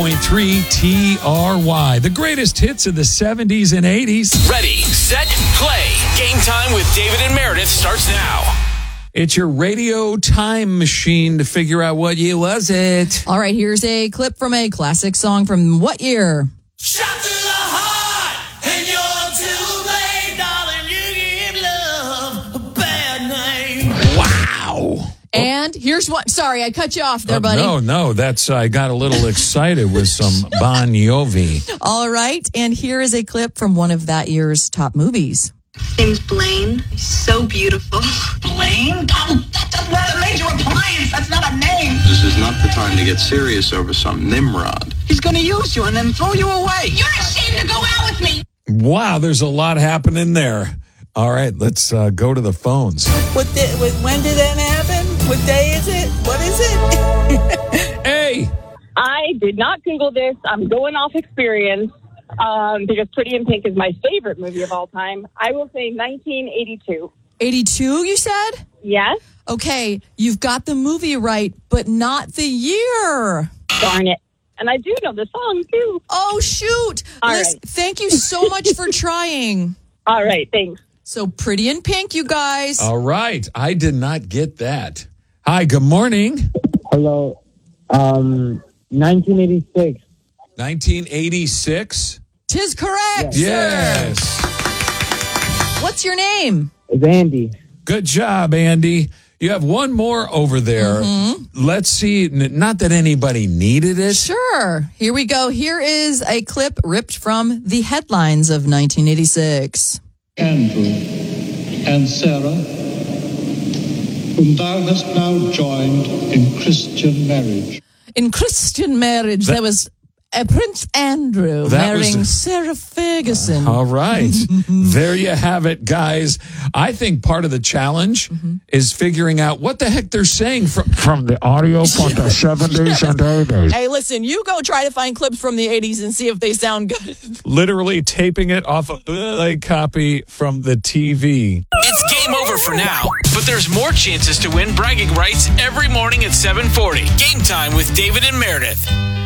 .3 TRY, the greatest hits of the 70s and 80s. Ready, set, play. Game time with David and Meredith starts now. It's your radio time machine to figure out what year was it. All right, here's a clip from a classic song from what year? Shot to the heart, and you're too late, darling. You give love a bad name. Wow. And here's what. Sorry, I cut you off there, buddy. No, that's, I got a little excited with some Bon Jovi. All right, and here is a clip from one of that year's top movies. Name's Blaine. He's so beautiful. Blaine? Oh, that's a major appliance. That's not a name. This is not the time to get serious over some Nimrod. He's going to use you and then throw you away. You're ashamed to go out with me. Wow, there's a lot happening there. All right, let's go to the phones. When did that happen? What day is it? What is it? Hey! I did not Google this. I'm going off experience because Pretty in Pink is my favorite movie of all time. I will say 1982. 82, you said? Yes. Okay, you've got the movie right, but not the year. Darn it. And I do know the song, too. Oh, shoot. All right. Thank you so much for trying. All right, thanks. So Pretty in Pink, you guys. All right, I did not get that. Hi, good morning. Hello. 1986. 1986? Tis correct. Yes. What's your name? It's Andy. Good job, Andy. You have one more over there. Mm-hmm. Let's see. Not that anybody needed it. Sure. Here we go. Here is a clip ripped from the headlines of 1986. Andrew and Sarah, whom thou hast now joined in Christian marriage. In Christian marriage, there was Prince Andrew marrying Sarah Ferguson. All right. There you have it, guys. I think part of the challenge is figuring out what the heck they're saying from the audio from the 70s and 80s. Hey, listen, you go try to find clips from the 80s and see if they sound good. Literally taping it off a copy from the TV. It's game over for now, but there's more chances to win bragging rights every morning at 7:40. Game time with David and Meredith.